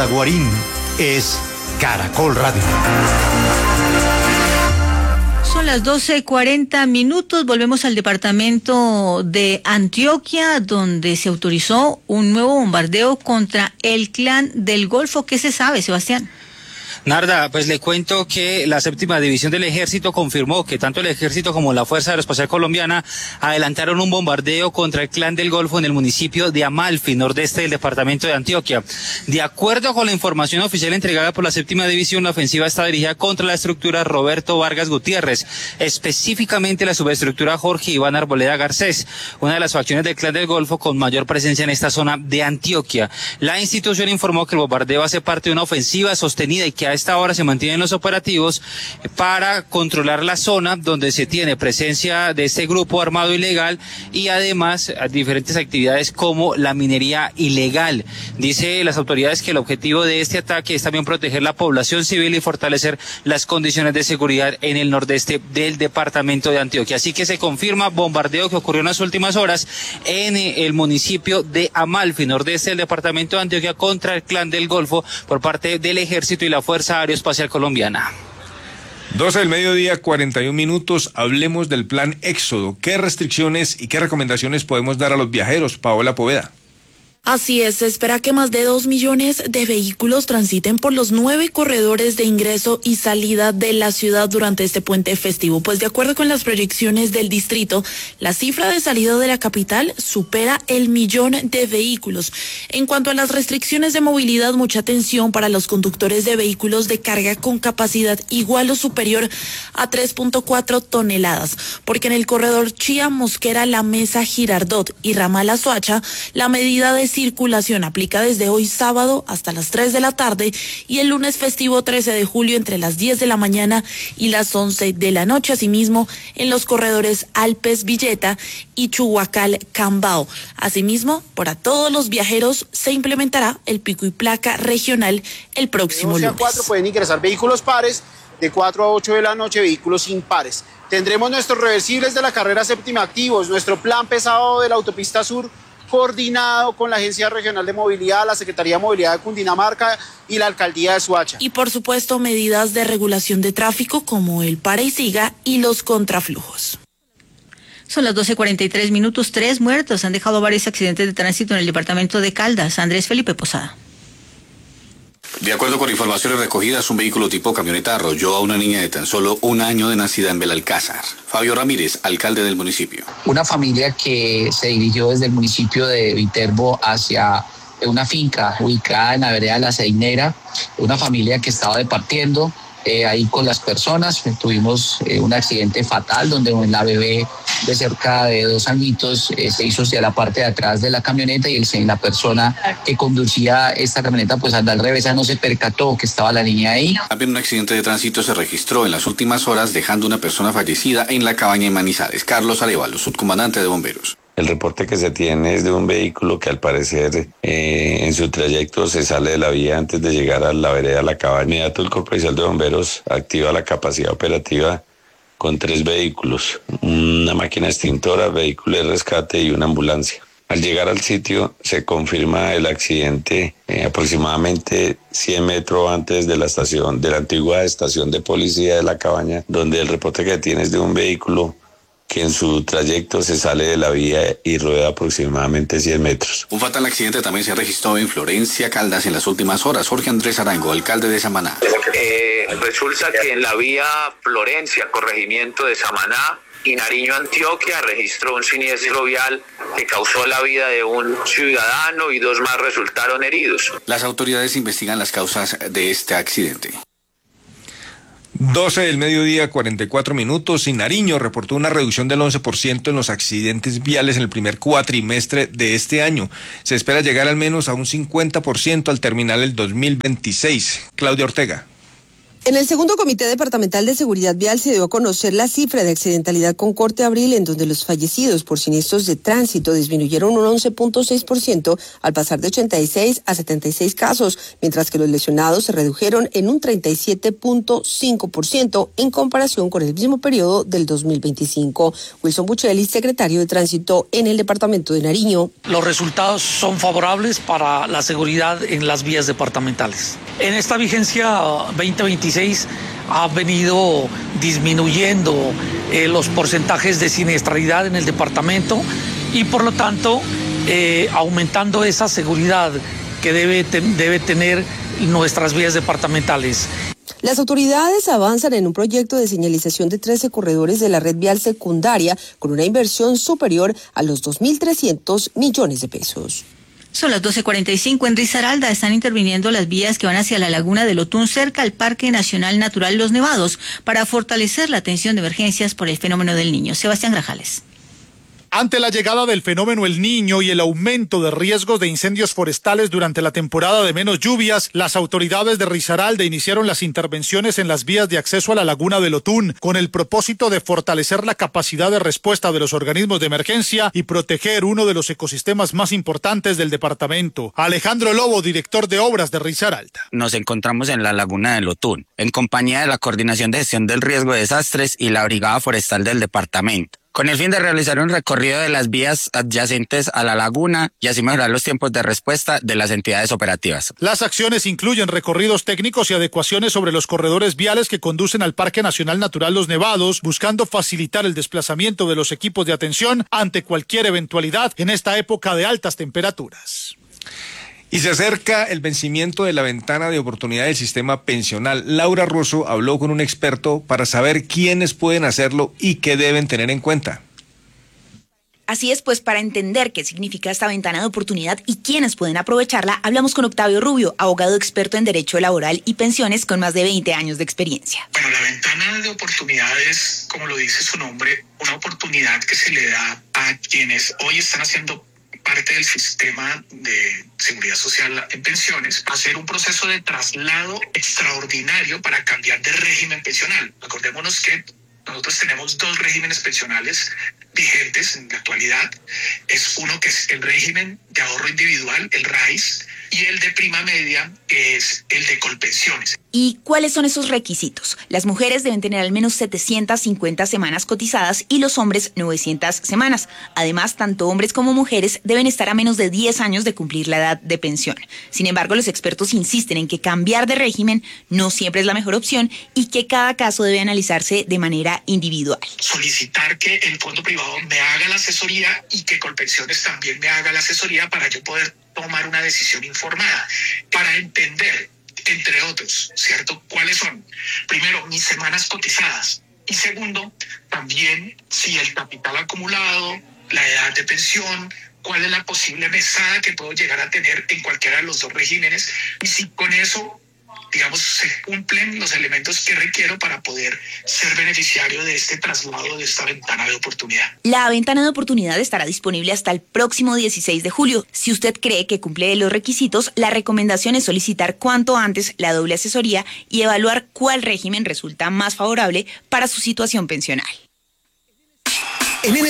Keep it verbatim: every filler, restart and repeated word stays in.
Carla Guarín es Caracol Radio. Son las doce cuarenta minutos, volvemos al departamento de Antioquia, donde se autorizó un nuevo bombardeo contra el Clan del Golfo. ¿Qué se sabe, Sebastián? Narda, pues le cuento que la séptima división del ejército confirmó que tanto el ejército como la Fuerza Aeroespacial Colombiana adelantaron un bombardeo contra el Clan del Golfo en el municipio de Amalfi, nordeste del departamento de Antioquia. De acuerdo con la información oficial entregada por la séptima división, la ofensiva está dirigida contra la estructura Roberto Vargas Gutiérrez, específicamente la subestructura Jorge Iván Arboleda Garcés, una de las facciones del Clan del Golfo con mayor presencia en esta zona de Antioquia. La institución informó que el bombardeo hace parte de una ofensiva sostenida y que a esta hora se mantienen los operativos para controlar la zona donde se tiene presencia de este grupo armado ilegal y además diferentes actividades como la minería ilegal. Dice las autoridades que el objetivo de este ataque es también proteger la población civil y fortalecer las condiciones de seguridad en el nordeste del departamento de Antioquia. Así que se confirma bombardeo que ocurrió en las últimas horas en el municipio de Amalfi, nordeste del departamento de Antioquia, contra el Clan del Golfo por parte del ejército y la Fuerza Aeroespacial Colombiana. doce del mediodía, cuarenta y un minutos. Hablemos del plan Éxodo. ¿Qué restricciones y qué recomendaciones podemos dar a los viajeros? Paola Poveda. Así es, se espera que más de dos millones de vehículos transiten por los nueve corredores de ingreso y salida de la ciudad durante este puente festivo. Pues de acuerdo con las proyecciones del distrito, la cifra de salida de la capital supera el millón de vehículos. En cuanto a las restricciones de movilidad, mucha atención para los conductores de vehículos de carga con capacidad igual o superior a tres punto cuatro toneladas, porque en el corredor Chía, Mosquera, La Mesa, Girardot y Ramal Soacha, la medida de circulación aplica desde hoy sábado hasta las tres de la tarde y el lunes festivo trece de julio entre las diez de la mañana y las once de la noche. Asimismo, en los corredores Alpes Villeta y Chuhuacal Cambao. Asimismo, para todos los viajeros se implementará el pico y placa regional el próximo lunes. De doce a cuatro pueden ingresar vehículos pares, de cuatro a ocho de la noche vehículos impares. Tendremos nuestros reversibles de la carrera séptima activos, nuestro plan pesado de la autopista sur coordinado con la Agencia Regional de Movilidad, la Secretaría de Movilidad de Cundinamarca y la Alcaldía de Soacha. Y por supuesto medidas de regulación de tráfico como el para y siga y los contraflujos. Son las doce cuarenta y tres minutos, tres muertos. Han dejado varios accidentes de tránsito en el departamento de Caldas. Andrés Felipe Posada. De acuerdo con informaciones recogidas, un vehículo tipo camioneta arrolló a una niña de tan solo un año de nacida en Belalcázar. Fabio Ramírez, alcalde del municipio. Una familia que se dirigió desde el municipio de Viterbo hacia una finca ubicada en la vereda La Ceinera, una familia que estaba departiendo eh, ahí con las personas. Tuvimos eh, un accidente fatal donde la bebé de cerca de dos añitos eh, se hizo hacia la parte de atrás de la camioneta y el, la persona que conducía esta camioneta pues al revés no se percató que estaba la niña ahí. También un accidente de tránsito se registró en las últimas horas dejando una persona fallecida en la cabaña de Manizales. Carlos Arevalo, subcomandante de bomberos. El reporte que se tiene es de un vehículo que al parecer eh, en su trayecto se sale de la vía antes de llegar a la vereda La Cabaña. Inmediato el Cuerpo Policial de Bomberos activa la capacidad operativa con tres vehículos, una máquina extintora, vehículo de rescate y una ambulancia. Al llegar al sitio se confirma el accidente eh, aproximadamente cien metros antes de la estación, de la antigua estación de policía de La Cabaña, donde el reporte que tiene es de un vehículo que en su trayecto se sale de la vía y rueda aproximadamente cien metros. Un fatal accidente también se registró en Florencia, Caldas, en las últimas horas. Jorge Andrés Arango, alcalde de Samaná. Eh, resulta que en la vía Florencia, corregimiento de Samaná y Nariño, Antioquia, registró un siniestro vial que causó la vida de un ciudadano y dos más resultaron heridos. Las autoridades investigan las causas de este accidente. doce del mediodía, cuarenta y cuatro minutos. Y Nariño reportó una reducción del once por ciento en los accidentes viales en el primer cuatrimestre de este año. Se espera llegar al menos a un cincuenta por ciento al terminar el dos mil veintiséis. Claudia Ortega. En el segundo Comité Departamental de Seguridad Vial se dio a conocer la cifra de accidentalidad con corte abril, en donde los fallecidos por siniestros de tránsito disminuyeron un once punto seis por ciento al pasar de ochenta y seis a setenta y seis casos, mientras que los lesionados se redujeron en un treinta y siete punto cinco por ciento en comparación con el mismo periodo del dos mil veinticinco. Wilson Buchelli, secretario de Tránsito en el departamento de Nariño. Los resultados son favorables para la seguridad en las vías departamentales. En esta vigencia veinte veintiséis ha venido disminuyendo eh, los porcentajes de siniestralidad en el departamento y por lo tanto eh, aumentando esa seguridad que debe, te, debe tener nuestras vías departamentales. Las autoridades avanzan en un proyecto de señalización de trece corredores de la red vial secundaria con una inversión superior a los dos mil trescientos millones de pesos. Son las doce cuarenta y cinco. En Risaralda están interviniendo las vías que van hacia la laguna del Otún, cerca al Parque Nacional Natural Los Nevados, para fortalecer la atención de emergencias por el fenómeno del Niño. Sebastián Grajales. Ante la llegada del fenómeno El Niño y el aumento de riesgos de incendios forestales durante la temporada de menos lluvias, las autoridades de Risaralda iniciaron las intervenciones en las vías de acceso a la laguna del Otún, con el propósito de fortalecer la capacidad de respuesta de los organismos de emergencia y proteger uno de los ecosistemas más importantes del departamento. Alejandro Lobo, director de obras de Risaralda. Nos encontramos en la laguna del Otún, en compañía de la Coordinación de Gestión del Riesgo de Desastres y la Brigada Forestal del departamento, con el fin de realizar un recorrido de las vías adyacentes a la laguna y así mejorar los tiempos de respuesta de las entidades operativas. Las acciones incluyen recorridos técnicos y adecuaciones sobre los corredores viales que conducen al Parque Nacional Natural Los Nevados, buscando facilitar el desplazamiento de los equipos de atención ante cualquier eventualidad en esta época de altas temperaturas. Y se acerca el vencimiento de la ventana de oportunidad del sistema pensional. Laura Russo habló con un experto para saber quiénes pueden hacerlo y qué deben tener en cuenta. Así es, pues para entender qué significa esta ventana de oportunidad y quiénes pueden aprovecharla, hablamos con Octavio Rubio, abogado experto en Derecho Laboral y Pensiones con más de veinte años de experiencia. Bueno, la ventana de oportunidad es, como lo dice su nombre, una oportunidad que se le da a quienes hoy están haciendo parte del sistema de seguridad social en pensiones, hacer un proceso de traslado extraordinario para cambiar de régimen pensional. Acordémonos que nosotros tenemos dos regímenes pensionales vigentes en la actualidad. Es uno que es el régimen de ahorro individual, el R A I S, y el de prima media, que es el de Colpensiones. ¿Y cuáles son esos requisitos? Las mujeres deben tener al menos setecientas cincuenta semanas cotizadas y los hombres novecientas semanas. Además, tanto hombres como mujeres deben estar a menos de diez años de cumplir la edad de pensión. Sin embargo, los expertos insisten en que cambiar de régimen no siempre es la mejor opción y que cada caso debe analizarse de manera individual. Solicitar que el fondo privado me haga la asesoría y que Colpensiones también me haga la asesoría para yo poder tomar una decisión informada, para entender, entre otros, ¿cierto?, cuáles son, primero, mis semanas cotizadas, y segundo, también si el capital acumulado, la edad de pensión, cuál es la posible mesada que puedo llegar a tener en cualquiera de los dos regímenes, y si con eso, digamos, se cumplen los elementos que requiero para poder ser beneficiario de este traslado, de esta ventana de oportunidad. La ventana de oportunidad estará disponible hasta el próximo dieciséis de julio. Si usted cree que cumple los requisitos, la recomendación es solicitar cuanto antes la doble asesoría y evaluar cuál régimen resulta más favorable para su situación pensional.